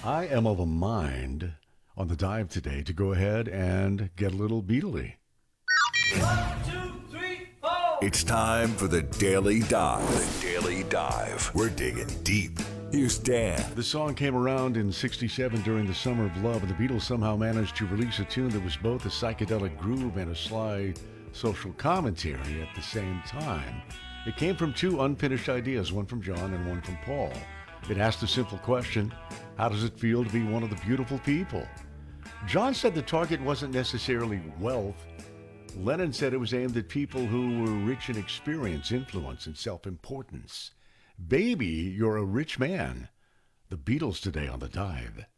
I am of a mind on the dive today to go ahead and get a little Beatley. It's time for the Daily Dive. The Daily Dive. We're digging deep. Here's Dan. The song came around in '67 during the Summer of Love, and the Beatles somehow managed to release a tune that was both a psychedelic groove and a sly social commentary at the same time. It came from two unfinished ideas, one from John and one from Paul. It asked the simple question, how does it feel to be one of the beautiful people? John said the target wasn't necessarily wealth. Lennon said it was aimed at people who were rich in experience, influence, and self-importance. Baby, you're a rich man. The Beatles today on The Dive.